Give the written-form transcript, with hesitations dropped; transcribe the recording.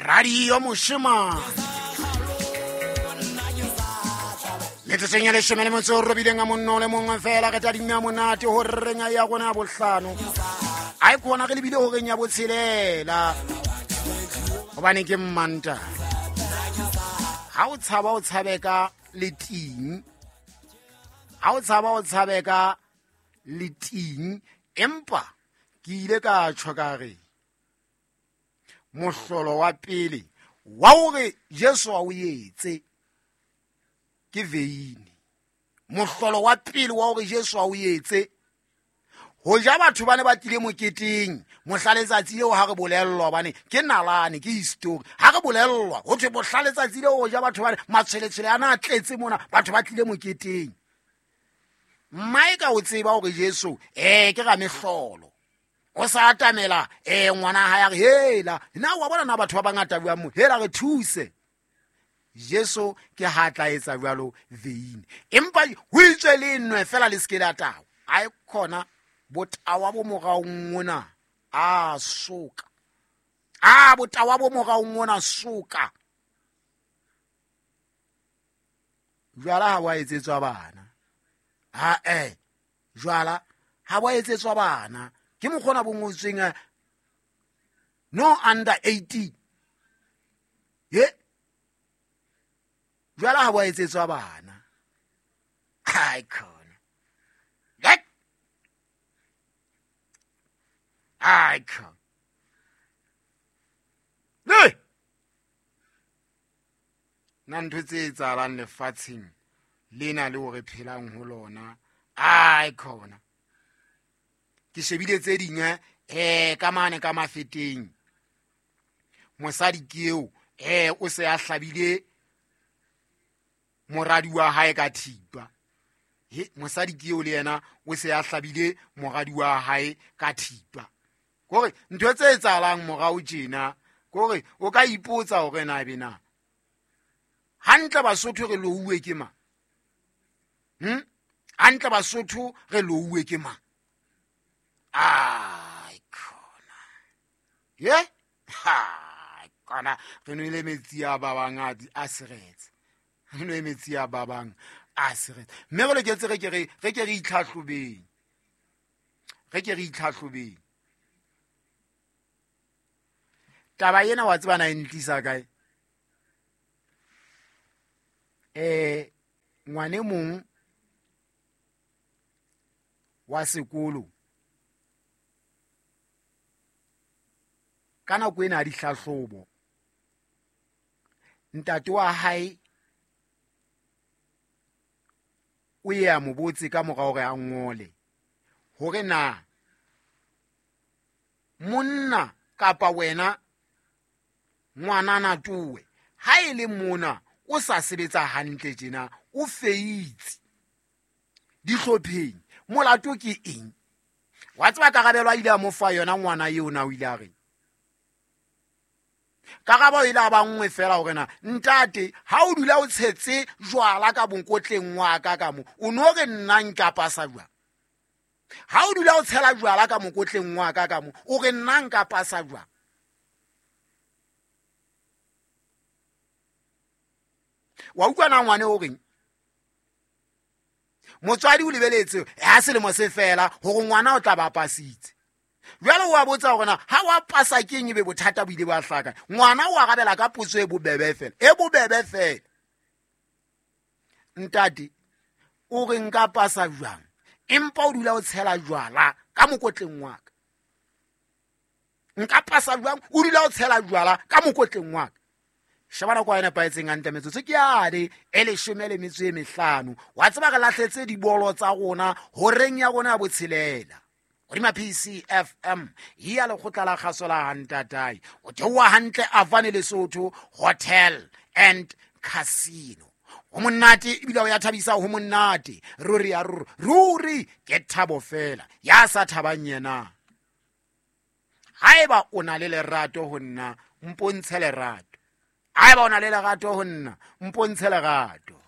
Radio Moshima Letseng ya leshome le motso o robileng a monno le mongwe fela ka tading ya monate ho renga ya gona bohlano ai kgona ge lebile ho renya botshelela gobane ke mmanta ha o tshaba o tshabeka leting ha o tshaba o tshabeka leting empa ke ile ka tshokare mohlolo wa pele wa hore Jesu a o yetse ke veini mohlolo wa pele wa hore Jesu a o yetse ho ja batho bane ba tlile moketeng mohlaletsatsi leo ha re bolellwa bane ke nalane ke history ha re bolellwa ho thwe mohlaletsatsi leo ho ja batho bane matshweletshwele ana a tletse mona batho ba tlile moketeng mai ka o tseba hore Jesu ke ga mehlolo o sa atamela ngwana ha ya re hela na wa bona na batho ba bangata bua mo hela re thuse Jesu ke ha tla etsa jwalo veini empa ho itswe le nwe fela le skela tao ai khona botawa bo moraong mona a soka botawa bo moraong mona soka jwala ha wa etsetswa bana jwala ha wa etsetswa bana ke mokgona bo ngotsweng no under 18 jwala ha wa etsetswa bana ai khona ai khona ntho tse etsahalang lefatsheng lena le hore phelang ho lona ai khona ke shebile tse ding ka mane ka mafeteng mosadi ke eo o se a hlabile moradi wa hae ka thipa mosadi ke eo le yena o se a hlabile moradi wa hae ka thipa gore ntho tse etsahalang morao tjena gore o ka ipotsa hore na bena hantle Basotho re louwe ke ma hantle Basotho re louwe ke ma ai khona kana re no ile metsi a ba bangati a seretse re no metsi a ba bang a seretse mme go le ke tsere ke re itlhatlhobeng taba yena wa tsebana e ntlisa kae ngwane mong wa sekolo kana go ena di hlahlobo ntate wa hae o ya mobotse ka moga hore a ngole hore na monna kapa wena ngwana na tuwe ha ile mona o sa sebetsa hantle tjena o feitse dihlopheng molato ke eng wa tseba karabelwa ile a mo fa yona ngwana eo na o ile a re karabo ile a ba ngwe fela hore na ntate ha o dula o tshetse jwala ka bonkotleng wa ka ka mo o no re nna nka pasa jwa ha o dula o tshela jwala ka monkotleng wa ka ka mo o re nna nka pasa jwa wa utlwana ngwane o reng motswadi o lebeletse ha selemo se fela hore ngwana o tla ba pasitse jwale wa botsa hore na ha wa pasa keng e be bothata bo ile ba hlaka ngwana o arabela ka potso e bobebe fela ntate o re nka pasa jwang empa o dula o tshela jwala ka mokotleng wa ka nka pasa jwang o dula o tshela jwala ka mokotleng wa ka shabana kwa ena paetseng a ntemetso tse ke ade ele 15 wa tseba ka lahletse dibolo tsa rona ho reng ya rona botshelela Rima PCFM hiya le khotla la khasola hantatai o tewa hantle Avane Lesotho Hotel and Casino o monate ibile o ya thabisa ho monate ruri ke thabo fela ya sa thabang yena haeba o na le lerato ho nna mpontshe lerato haeba o na le lerato ho nna mpontshe lerato